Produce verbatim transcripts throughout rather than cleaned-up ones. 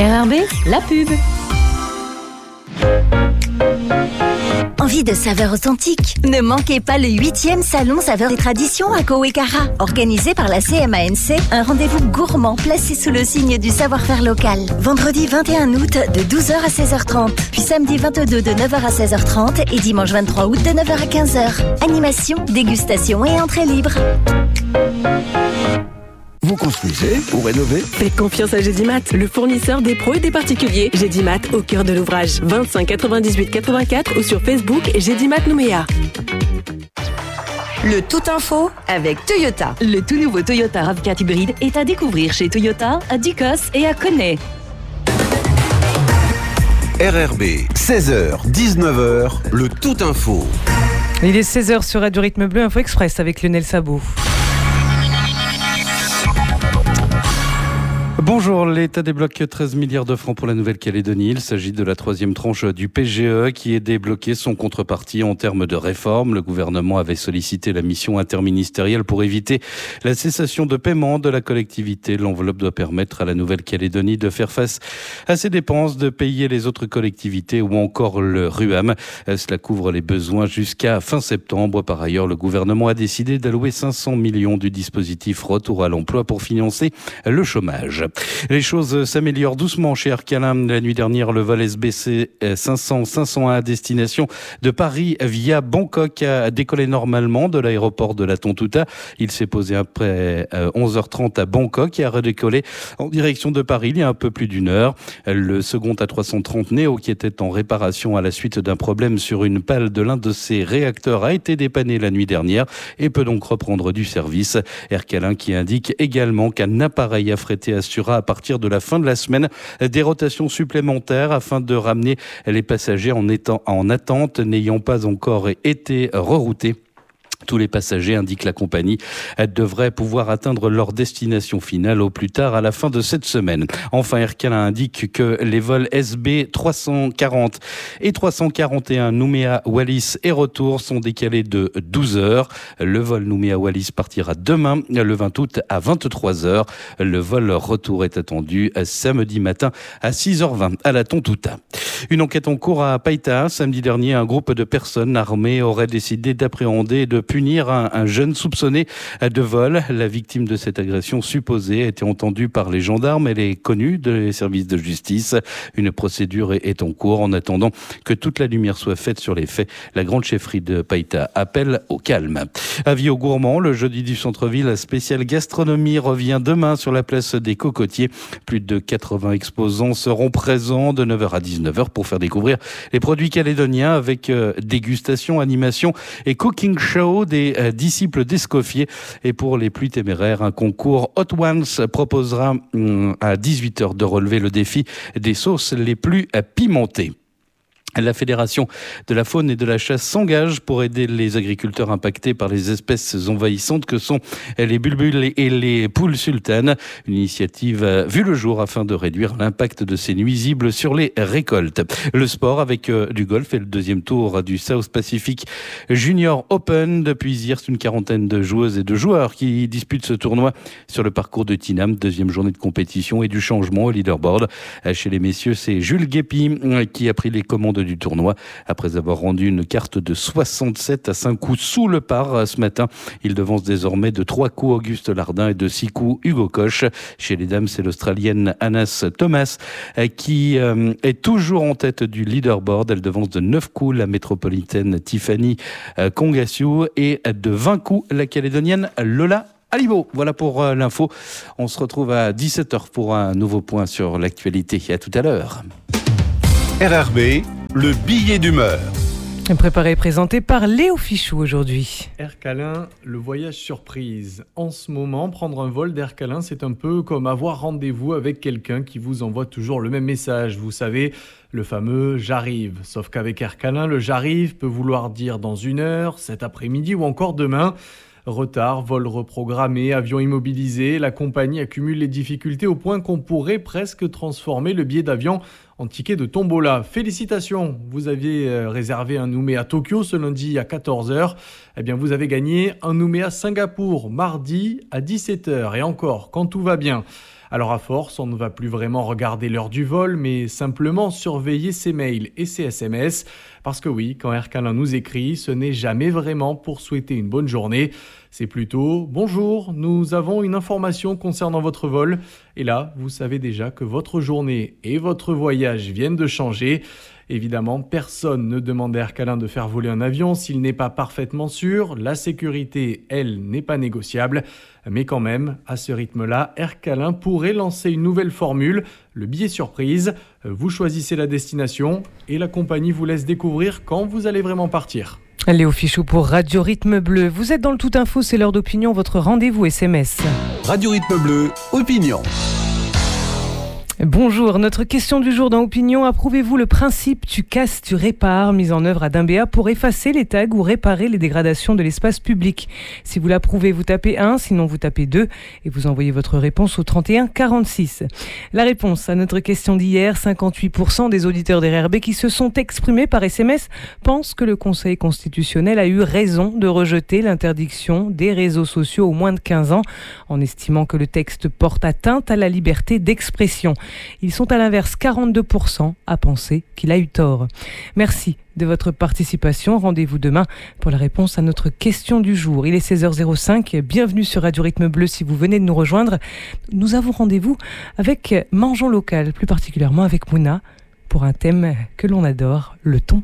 R R B, la pub. Envie de saveurs authentiques? Ne manquez pas le huitième Salon Saveurs et Traditions à Kowekara. Organisé par la C M A N C, un rendez-vous gourmand placé sous le signe du savoir-faire local. Vendredi vingt et un août de douze heures à seize heures trente, puis samedi vingt-deux de neuf heures à seize heures trente et dimanche vingt-trois août de neuf heures à quinze heures. Animation, dégustation et entrée libre. Vous construisez ou rénovez? Faites confiance à Gédimat, le fournisseur des pros et des particuliers. Gédimat au cœur de l'ouvrage. vingt-cinq quatre-vingt-dix-huit quatre-vingt-quatre ou sur Facebook Gédimat Nouméa. Le Tout Info avec Toyota. Le tout nouveau Toyota RAV quatre hybride est à découvrir chez Toyota, à Ducos et à Connay. R R B, seize heures, dix-neuf heures, le Tout Info. Il est seize heures sur Radio Rythme Bleu, Info Express avec Lionel Sabot. Bonjour, l'État débloque treize milliards de francs pour la Nouvelle-Calédonie. Il s'agit de la troisième tranche du P G E qui est débloquée. Son contrepartie en termes de réforme. Le gouvernement avait sollicité la mission interministérielle pour éviter la cessation de paiement de la collectivité. L'enveloppe doit permettre à la Nouvelle-Calédonie de faire face à ses dépenses, de payer les autres collectivités ou encore le R U A M. Cela couvre les besoins jusqu'à fin septembre. Par ailleurs, le gouvernement a décidé d'allouer cinq cents millions du dispositif Retour à l'emploi pour financer le chômage. Les choses s'améliorent doucement chez Air Calin. La nuit dernière, le vol S B C cinq cents cinq cent un à destination de Paris via Bangkok a décollé normalement de l'aéroport de la Tontouta. Il s'est posé après onze heures trente à Bangkok et a redécollé en direction de Paris il y a un peu plus d'une heure. Le second A trois cent trente Neo, qui était en réparation à la suite d'un problème sur une pale de l'un de ses réacteurs, a été dépanné la nuit dernière et peut donc reprendre du service. Air Calin qui indique également qu'un appareil affrété assurera à partir de la fin de la semaine des rotations supplémentaires afin de ramener les passagers en étant en attente n'ayant pas encore été reroutés. Tous les passagers, indique la compagnie, devraient pouvoir atteindre leur destination finale au plus tard à la fin de cette semaine. Enfin, Air Calin indique que les vols S B trois cent quarante et trois cent quarante et un Nouméa-Wallis et retour sont décalés de douze heures. Le vol Nouméa-Wallis partira demain, le vingt août à vingt-trois heures. Le vol retour est attendu samedi matin à six heures vingt à la Tontouta. Une enquête en cours à Païta. Samedi dernier, un groupe de personnes armées aurait décidé d'appréhender et de punir un, un jeune soupçonné de vol. La victime de cette agression supposée a été entendue par les gendarmes. Elle est connue des services de justice. Une procédure est, est en cours. En attendant que toute la lumière soit faite sur les faits, la grande chefferie de Païta appelle au calme. Avis aux gourmands, le jeudi du centre-ville, la spéciale gastronomie revient demain sur la place des Cocotiers. Plus de quatre-vingts exposants seront présents de neuf heures à dix-neuf heures pour faire découvrir les produits calédoniens avec euh, dégustation, animation et cooking show des euh, disciples d'Escoffier. Et pour les plus téméraires, un concours Hot Ones proposera hum, à dix-huit heures de relever le défi des sauces les plus euh, pimentées. La Fédération de la faune et de la chasse s'engage pour aider les agriculteurs impactés par les espèces envahissantes que sont les bulbules et les poules sultanes. Une initiative a vu le jour afin de réduire l'impact de ces nuisibles sur les récoltes. Le sport avec du golf et le deuxième tour du South Pacific Junior Open. Depuis hier, c'est une quarantaine de joueuses et de joueurs qui disputent ce tournoi sur le parcours de Tinam. Deuxième journée de compétition et du changement au leaderboard. Chez les messieurs, c'est Jules Guépi qui a pris les commandes du tournoi. Après avoir rendu une carte de soixante-sept à cinq coups sous le par ce matin, il devance désormais de trois coups Auguste Lardin et de six coups Hugo Koch. Chez les dames, c'est l'Australienne Anas Thomas qui est toujours en tête du leaderboard. Elle devance de neuf coups la métropolitaine Tiffany Kongassiou et de vingt coups la Calédonienne Lola Alibo. Voilà pour l'info. On se retrouve à dix-sept heures pour un nouveau point sur l'actualité. À tout à l'heure. R R B, le billet d'humeur. Préparé et présenté par Léo Fichou aujourd'hui. Air Calin, le voyage surprise. En ce moment, prendre un vol d'Air Calin, c'est un peu comme avoir rendez-vous avec quelqu'un qui vous envoie toujours le même message. Vous savez, le fameux « j'arrive ». Sauf qu'avec Air Calin, le « j'arrive » peut vouloir dire dans une heure, cet après-midi ou encore demain. Retard, vol reprogrammé, avion immobilisé, la compagnie accumule les difficultés au point qu'on pourrait presque transformer le billet d'avion en ticket de tombola. Félicitations, vous aviez réservé un Nouméa Tokyo ce lundi à quatorze heures. Eh bien, vous avez gagné un Nouméa Singapour mardi à dix-sept heures. Et encore, quand tout va bien. Alors à force, on ne va plus vraiment regarder l'heure du vol, mais simplement surveiller ses mails et ses S M S. Parce que oui, quand Air Calin nous écrit, ce n'est jamais vraiment pour souhaiter une bonne journée. C'est plutôt « Bonjour, nous avons une information concernant votre vol ». Et là, vous savez déjà que votre journée et votre voyage viennent de changer. Évidemment, personne ne demande à Air Calin de faire voler un avion s'il n'est pas parfaitement sûr. La sécurité, elle, n'est pas négociable. Mais quand même, à ce rythme-là, Air Calin pourrait lancer une nouvelle formule, le billet surprise. Vous choisissez la destination et la compagnie vous laisse découvrir quand vous allez vraiment partir. Léo Fichou pour Radio Rythme Bleu. Vous êtes dans le Tout Info, c'est l'heure d'opinion, votre rendez-vous S M S. Radio Rythme Bleu, opinion. Bonjour, notre question du jour dans Opinion. Approuvez-vous le principe tu casses, tu répares, mis en œuvre à Dimbéa pour effacer les tags ou réparer les dégradations de l'espace public? Si vous l'approuvez, vous tapez un, sinon vous tapez deux et vous envoyez votre réponse au trente et un quarante-six. La réponse à notre question d'hier, cinquante-huit pour cent des auditeurs d'R R B qui se sont exprimés par S M S pensent que le Conseil constitutionnel a eu raison de rejeter l'interdiction des réseaux sociaux aux moins de quinze ans en estimant que le texte porte atteinte à la liberté d'expression. Ils sont à l'inverse quarante-deux pour cent à penser qu'il a eu tort. Merci de votre participation. Rendez-vous demain pour la réponse à notre question du jour. Il est seize heures zéro cinq. Bienvenue sur Radio Rythme Bleu si vous venez de nous rejoindre. Nous avons rendez-vous avec Mangeons Local, plus particulièrement avec Mouna, pour un thème que l'on adore, le thon.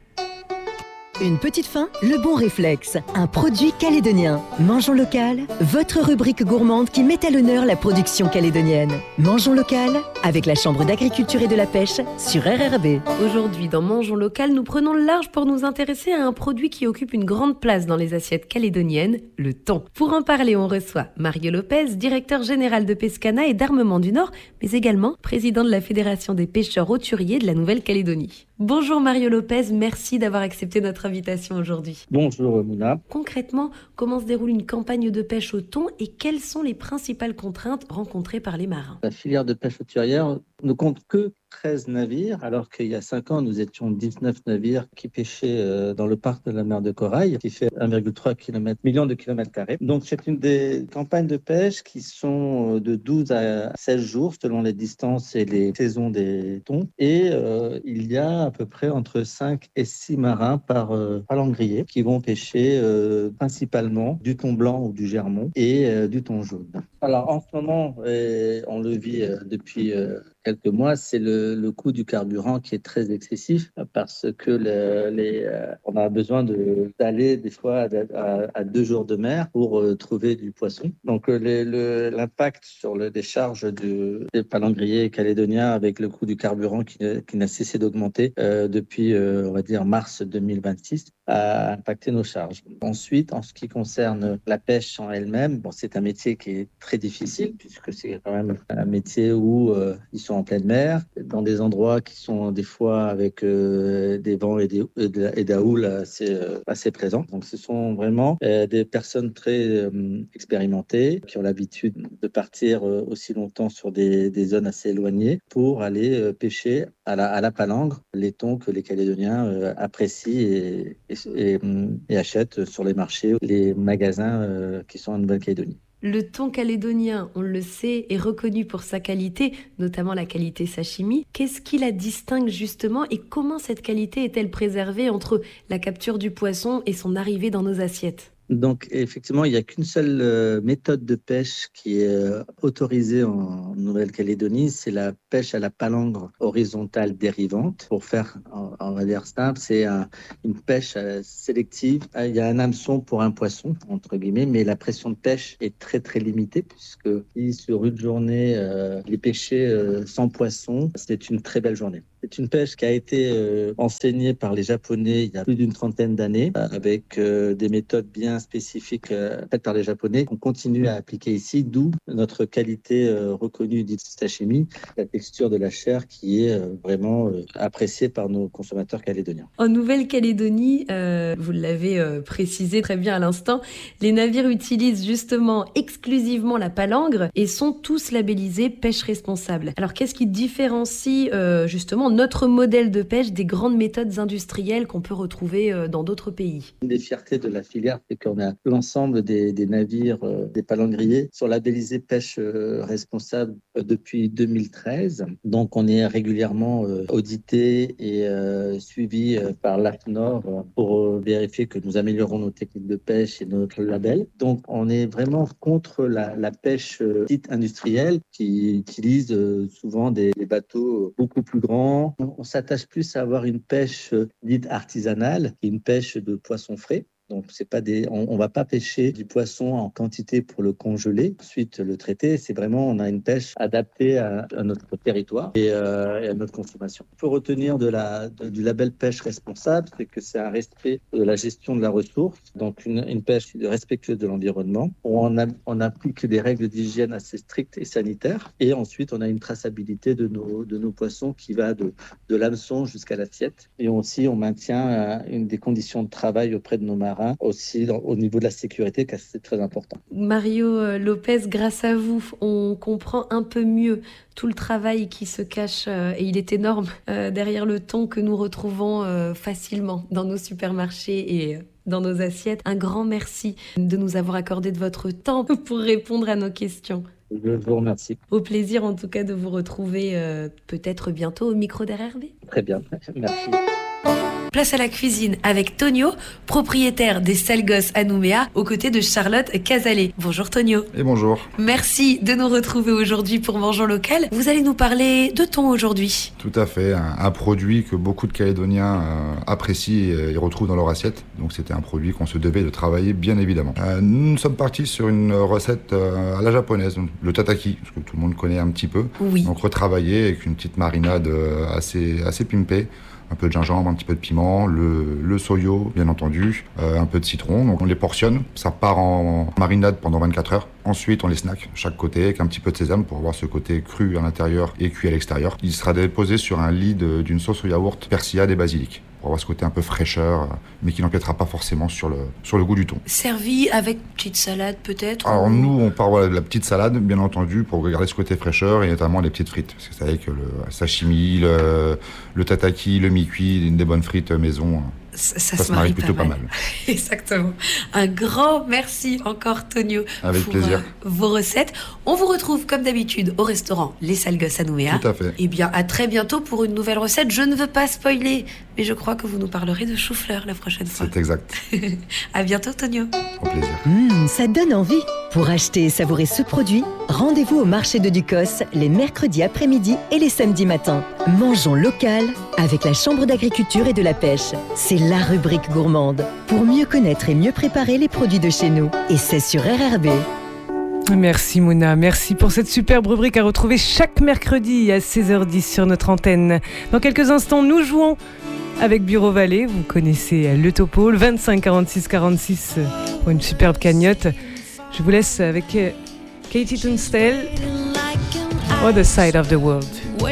Une petite fin, le bon réflexe, un produit calédonien. Mangeons local, votre rubrique gourmande qui met à l'honneur la production calédonienne. Mangeons local, avec la Chambre d'agriculture et de la pêche sur R R B. Aujourd'hui, dans Mangeons local, nous prenons le large pour nous intéresser à un produit qui occupe une grande place dans les assiettes calédoniennes, le thon. Pour en parler, on reçoit Mario Lopez, directeur général de Pescana et d'Armement du Nord, mais également président de la Fédération des pêcheurs hauturiers de la Nouvelle-Calédonie. Bonjour Mario Lopez, merci d'avoir accepté notre invitation aujourd'hui. Bonjour Mouna. Concrètement, comment se déroule une campagne de pêche au thon et quelles sont les principales contraintes rencontrées par les marins? La filière de pêche hauturière ne compte que treize navires, alors qu'il y a cinq ans, nous étions dix-neuf navires qui pêchaient dans le parc de la mer de Corail, qui fait un virgule trois million de kilomètres carrés. Donc, c'est une des campagnes de pêche qui sont de douze à seize jours, selon les distances et les saisons des thons. Et euh, il y a à peu près entre cinq et six marins par euh, palangrier qui vont pêcher euh, principalement du thon blanc ou du germon et euh, du thon jaune. Alors, en ce moment, et on le vit euh, depuis euh, quelques mois, c'est le, le coût du carburant qui est très excessif parce que le, les, euh, on a besoin de, d'aller des fois à, à, à deux jours de mer pour euh, trouver du poisson. Donc les, le, l'impact sur le décharge de, des palangriers calédoniens avec le coût du carburant qui, qui n'a cessé d'augmenter euh, depuis, euh, on va dire, mars deux mille vingt-six a impacté nos charges. Ensuite, en ce qui concerne la pêche en elle-même, bon, c'est un métier qui est très difficile puisque c'est quand même un métier où euh, ils sont en pleine mer, dans des endroits qui sont des fois avec euh, des vents et des, et de, et de la houle assez, euh, assez présents. Donc ce sont vraiment euh, des personnes très euh, expérimentées qui ont l'habitude de partir euh, aussi longtemps sur des, des zones assez éloignées pour aller euh, pêcher à la, à la palangre les thons que les Calédoniens euh, apprécient et, et, et, et achètent sur les marchés, les magasins euh, qui sont en Nouvelle-Calédonie. Le thon calédonien, on le sait, est reconnu pour sa qualité, notamment la qualité sashimi. Qu'est-ce qui la distingue justement et comment cette qualité est-elle préservée entre la capture du poisson et son arrivée dans nos assiettes ? Donc, effectivement, il n'y a qu'une seule euh, méthode de pêche qui est euh, autorisée en Nouvelle-Calédonie, c'est la pêche à la palangre horizontale dérivante. Pour faire, on, on va dire simple, c'est un, une pêche euh, sélective. Il y a un hameçon pour un poisson, entre guillemets, mais la pression de pêche est très, très limitée, puisque si sur une journée, euh, les pêcher euh, sans poisson, c'est une très belle journée. C'est une pêche qui a été euh, enseignée par les Japonais il y a plus d'une trentaine d'années, euh, avec euh, des méthodes bien spécifiques euh, faites par les Japonais qu'on continue à appliquer ici, d'où notre qualité euh, reconnue dite sashimi, la texture de la chair qui est euh, vraiment euh, appréciée par nos consommateurs calédoniens. En Nouvelle-Calédonie, euh, vous l'avez euh, précisé très bien à l'instant, les navires utilisent justement exclusivement la palangre et sont tous labellisés pêche responsable. Alors qu'est-ce qui différencie euh, justement notre modèle de pêche des grandes méthodes industrielles qu'on peut retrouver dans d'autres pays. Une des fiertés de la filière, c'est qu'on a l'ensemble des, des navires, euh, des palangriers, sont labellisés pêche euh, responsable euh, depuis deux mille treize. Donc, on est régulièrement euh, audité et euh, suivi euh, par l'A F N O R euh, pour euh, vérifier que nous améliorons nos techniques de pêche et notre label. Donc, on est vraiment contre la, la pêche euh, dite industrielle qui utilise euh, souvent des, des bateaux beaucoup plus grands. On, on s'attache plus à avoir une pêche euh, dite artisanale, une pêche de poissons frais. Donc, c'est pas des, on ne va pas pêcher du poisson en quantité pour le congeler, ensuite le traiter. C'est vraiment, on a une pêche adaptée à, à notre territoire et, euh, et à notre consommation. Il faut retenir de la, de, du label pêche responsable, c'est que c'est un respect de la gestion de la ressource, donc une, une pêche respectueuse de l'environnement. On, a, on applique des règles d'hygiène assez strictes et sanitaires. Et ensuite, on a une traçabilité de nos, de nos poissons qui va de, de l'hameçon jusqu'à l'assiette. Et aussi, on maintient euh, une des conditions de travail auprès de nos marins, aussi dans, au niveau de la sécurité, car c'est très important. Mario Lopez, grâce à vous, on comprend un peu mieux tout le travail qui se cache, euh, et il est énorme, euh, derrière le thon que nous retrouvons euh, facilement dans nos supermarchés et euh, dans nos assiettes. Un grand merci de nous avoir accordé de votre temps pour répondre à nos questions. Je vous remercie. Au plaisir en tout cas de vous retrouver euh, peut-être bientôt au micro d'R R B. Très bien, merci. Place à la cuisine avec Tonio, propriétaire des Sales Gosses à Nouméa, aux côtés de Charlotte Casalet. Bonjour Tonio. Et bonjour. Merci de nous retrouver aujourd'hui pour Mangeons Local. Vous allez nous parler de thon aujourd'hui. Tout à fait, un, un produit que beaucoup de Calédoniens euh, apprécient et, et retrouvent dans leur assiette. Donc c'était un produit qu'on se devait de travailler bien évidemment. Euh, nous sommes partis sur une recette euh, à la japonaise, le tataki, ce que tout le monde connaît un petit peu. Oui. Donc retravaillé avec une petite marinade euh, assez, assez pimpée. Un peu de gingembre, un petit peu de piment, le, le soyo, bien entendu, euh, un peu de citron. Donc on les portionne, ça part en marinade pendant vingt-quatre heures. Ensuite, on les snack chaque côté avec un petit peu de sésame pour avoir ce côté cru à l'intérieur et cuit à l'extérieur. Il sera déposé sur un lit de, d'une sauce au yaourt, persillade et basilic, pour avoir ce côté un peu fraîcheur, mais qui n'empiétera pas forcément sur le, sur le goût du thon. Servi avec petite salade peut-être. Alors nous, on part voilà, de la petite salade, bien entendu, pour garder ce côté fraîcheur et notamment les petites frites. Parce que c'est avec le sashimi, le, le tataki, le mi-cuit, des bonnes frites maison. Ça, ça, ça se marie plutôt pas mal. pas mal. Exactement. Un grand merci encore Tonio Avec pour plaisir. Euh, vos recettes. On vous retrouve comme d'habitude au restaurant Les Sales Gosses à Nouméa. Tout à fait. Et bien à très bientôt pour une nouvelle recette. Je ne veux pas spoiler, mais je crois que vous nous parlerez de chou-fleur la prochaine fois. C'est exact. À bientôt Tonio. Au plaisir. Mmh, ça donne envie. Pour acheter et savourer ce produit, rendez-vous au marché de Ducos les mercredis après-midi et les samedis matins. Mangeons local avec la Chambre d'agriculture et de la pêche. C'est la rubrique gourmande pour mieux connaître et mieux préparer les produits de chez nous. Et c'est sur R R B. Merci Mouna, merci pour cette superbe rubrique à retrouver chaque mercredi à seize heures dix sur notre antenne. Dans quelques instants, nous jouons avec Bureau Vallée. Vous connaissez le topo, le vingt-cinq quarante-six quarante-six pour une superbe cagnotte. Je vous laisse avec Katie Tunstall, Other Side of the World.